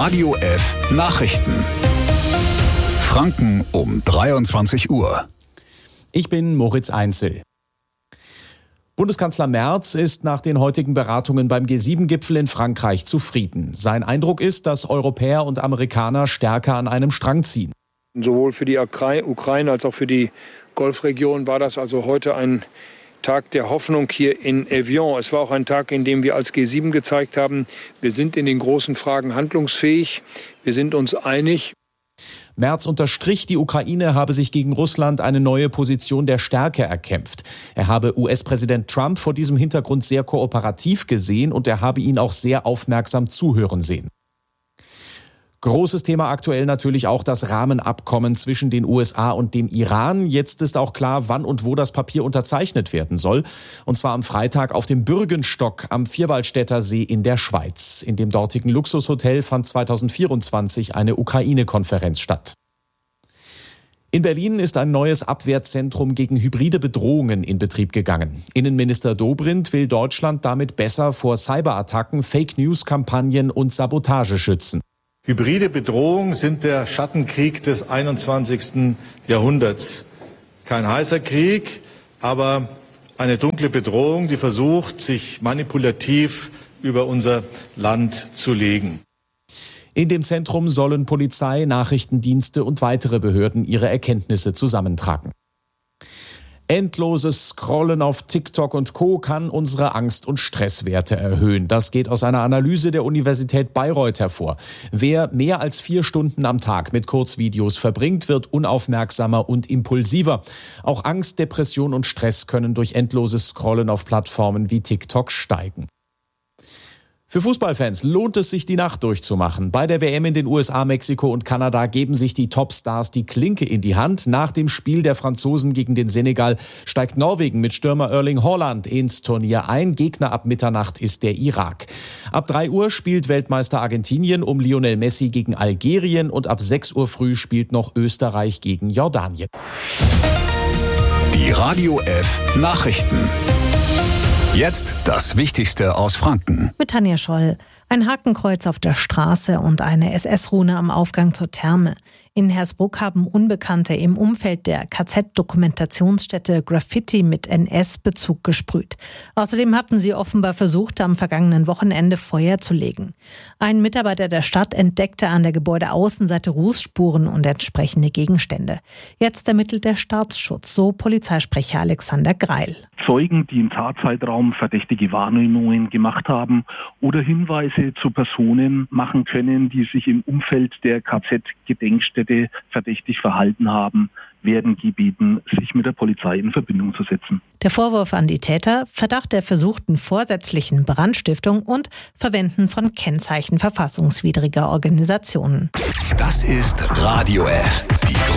Radio F Nachrichten. Franken um 23 Uhr. Ich bin Moritz Einzel. Bundeskanzler Merz ist nach den heutigen Beratungen beim G7-Gipfel in Frankreich zufrieden. Sein Eindruck ist, dass Europäer und Amerikaner stärker an einem Strang ziehen. Sowohl für die Ukraine als auch für die Golfregion war das also heute ein Tag der Hoffnung hier in Evian. Es war auch ein Tag, in dem wir als G7 gezeigt haben, wir sind in den großen Fragen handlungsfähig, wir sind uns einig. Merz unterstrich, die Ukraine habe sich gegen Russland eine neue Position der Stärke erkämpft. Er habe US-Präsident Trump vor diesem Hintergrund sehr kooperativ gesehen und er habe ihn auch sehr aufmerksam zuhören sehen. Großes Thema aktuell natürlich auch das Rahmenabkommen zwischen den USA und dem Iran. Jetzt ist auch klar, wann und wo das Papier unterzeichnet werden soll. Und zwar am Freitag auf dem Bürgenstock am Vierwaldstätter See in der Schweiz. In dem dortigen Luxushotel fand 2024 eine Ukraine-Konferenz statt. In Berlin ist ein neues Abwehrzentrum gegen hybride Bedrohungen in Betrieb gegangen. Innenminister Dobrindt will Deutschland damit besser vor Cyberattacken, Fake-News-Kampagnen und Sabotage schützen. Hybride Bedrohungen sind der Schattenkrieg des 21. Jahrhunderts. Kein heißer Krieg, aber eine dunkle Bedrohung, die versucht, sich manipulativ über unser Land zu legen. In dem Zentrum sollen Polizei, Nachrichtendienste und weitere Behörden ihre Erkenntnisse zusammentragen. Endloses Scrollen auf TikTok und Co. kann unsere Angst- und Stresswerte erhöhen. Das geht aus einer Analyse der Universität Bayreuth hervor. Wer mehr als 4 Stunden am Tag mit Kurzvideos verbringt, wird unaufmerksamer und impulsiver. Auch Angst, Depression und Stress können durch endloses Scrollen auf Plattformen wie TikTok steigen. Für Fußballfans lohnt es sich, die Nacht durchzumachen. Bei der WM in den USA, Mexiko und Kanada geben sich die Topstars die Klinke in die Hand. Nach dem Spiel der Franzosen gegen den Senegal steigt Norwegen mit Stürmer Erling Haaland ins Turnier ein. Gegner ab Mitternacht ist der Irak. Ab 3 Uhr spielt Weltmeister Argentinien um Lionel Messi gegen Algerien und ab 6 Uhr früh spielt noch Österreich gegen Jordanien. Die Radio F Nachrichten. Jetzt das Wichtigste aus Franken. Mit Tanja Scholl. Ein Hakenkreuz auf der Straße und eine SS-Rune am Aufgang zur Therme. In Hersbruck haben Unbekannte im Umfeld der KZ-Dokumentationsstätte Graffiti mit NS-Bezug gesprüht. Außerdem hatten sie offenbar versucht, am vergangenen Wochenende Feuer zu legen. Ein Mitarbeiter der Stadt entdeckte an der Gebäudeaußenseite Rußspuren und entsprechende Gegenstände. Jetzt ermittelt der Staatsschutz, so Polizeisprecher Alexander Greil. Zeugen, die im Tatzeitraum verdächtige Wahrnehmungen gemacht haben oder Hinweise zu Personen machen können, die sich im Umfeld der KZ-Gedenkstätte verdächtig verhalten haben, werden gebeten, sich mit der Polizei in Verbindung zu setzen. Der Vorwurf an die Täter: Verdacht der versuchten vorsätzlichen Brandstiftung und Verwenden von Kennzeichen verfassungswidriger Organisationen. Das ist Radio F.